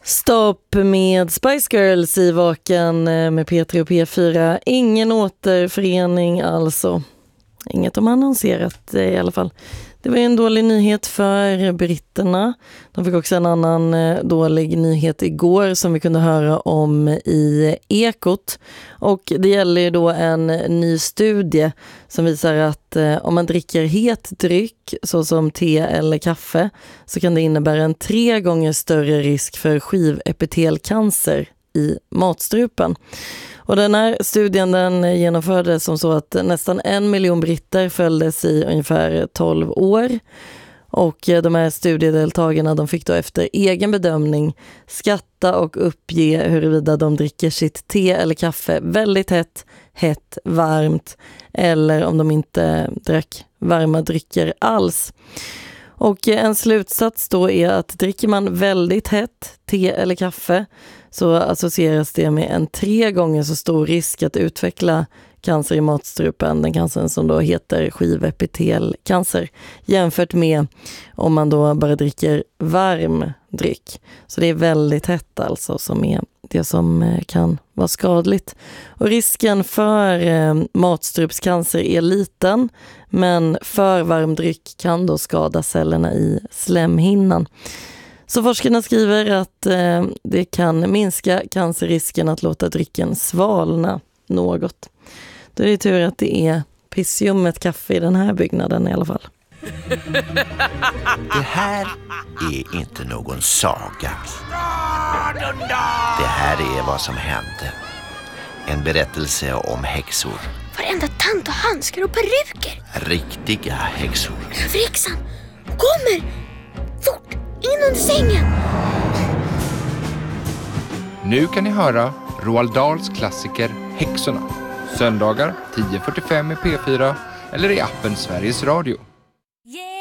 Stopp med Spice Girls i Vaken med P3 och P4. Ingen återförening alltså. Inget de annonserat i alla fall. Det var en dålig nyhet för britterna. De fick också en annan dålig nyhet igår som vi kunde höra om i Ekot. Och det gäller ju då en ny studie som visar att om man dricker het dryck såsom te eller kaffe så kan det innebära en 3 gånger större risk för skivepitelcancer i matstrupen. Och den här studien den genomfördes som så att nästan 1 miljon britter följdes i ungefär 12 år. Och de här studiedeltagarna de fick då efter egen bedömning skatta och uppge huruvida de dricker sitt te eller kaffe väldigt hett, varmt eller om de inte drack varma drycker alls. Och en slutsats då är att dricker man väldigt hett te eller kaffe så associeras det med en 3 gånger så stor risk att utveckla cancer i matstrupen, den cancern som då heter skivepitelcancer, jämfört med om man då bara dricker varm dryck. Så det är väldigt hett alltså som är det som kan vara skadligt. Och risken för matstrupscancer är liten, men för varm dryck kan då skada cellerna i slemhinnan. Så forskarna skriver att det kan minska cancerrisken att låta drycken svalna något. Då är det tur att det är pissjummet kaffe i den här byggnaden i alla fall. Det här är inte någon saga. Det här är vad som hände. En berättelse om häxor. Varenda tant och handskar och peruker. Riktiga häxor. Överhäxan kommer! Fort! In under sängen! Nu kan ni höra Roald Dahls klassiker Häxorna. Söndagar 10:45 i P4 eller i appen Sveriges Radio.